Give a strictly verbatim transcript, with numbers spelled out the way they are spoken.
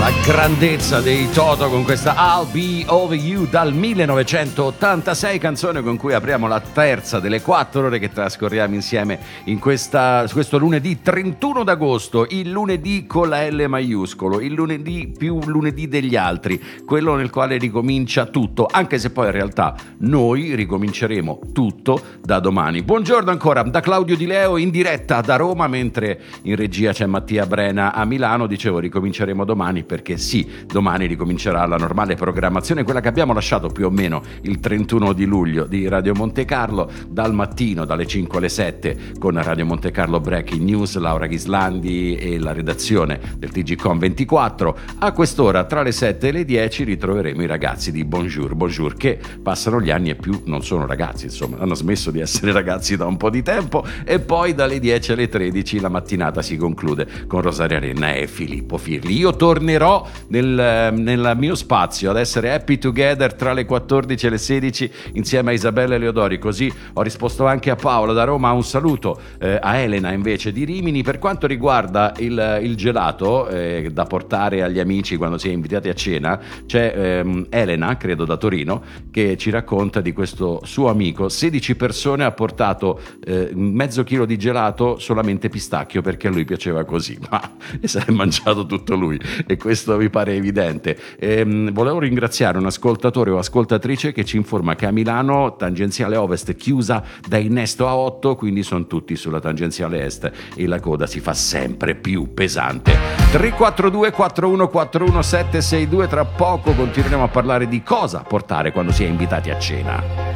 La grandezza dei Toto con questa I'll Be Over You dal millenovecentottantasei, canzone con cui apriamo la terza delle quattro ore che trascorriamo insieme in questa, questo lunedì trentuno d'agosto, il lunedì con la L maiuscolo, il lunedì più lunedì degli altri, quello nel quale ricomincia tutto, anche se poi in realtà noi ricominceremo tutto da domani. Buongiorno ancora da Claudio Di Leo in diretta da Roma, mentre in regia c'è Mattia Brena a Milano. Dicevo, ricominceremo domani perché sì, domani ricomincerà la normale programmazione, quella che abbiamo lasciato più o meno il trentuno di luglio di Radio Monte Carlo, dal mattino dalle cinque alle sette con Radio Monte Carlo Breaking News, Laura Ghislandi e la redazione del T G Com ventiquattro. A quest'ora tra le sette e le dieci ritroveremo i ragazzi di Bonjour Bonjour, che passano gli anni e più non sono ragazzi, insomma hanno smesso di essere ragazzi da un po' di tempo, e poi dalle dieci alle tredici la mattinata si conclude con Rosaria Renna e Filippo Firli. Io tornerò nel, nel mio spazio ad essere happy together tra le quattordici e le sedici insieme a Isabella Eleodori, così ho risposto anche a Paola da Roma. Un saluto eh, a Elena invece di Rimini. Per quanto riguarda il, il gelato eh, da portare agli amici quando si è invitati a cena, c'è ehm, Elena, credo da Torino, che ci racconta di questo suo amico. sedici persone, ha portato eh, mezzo chilo di gelato solamente pistacchio perché a lui piaceva così, ma si è mangiato tutto lui, e questo mi pare evidente. Ehm, volevo ringraziare un ascoltatore o ascoltatrice che ci informa che a Milano tangenziale ovest chiusa da Innesto a otto, quindi sono tutti sulla tangenziale est e la coda si fa sempre più pesante. Tre quattro due quattro uno quattro uno sette sei due. Tra poco continueremo a parlare di cosa portare quando si è invitati a cena.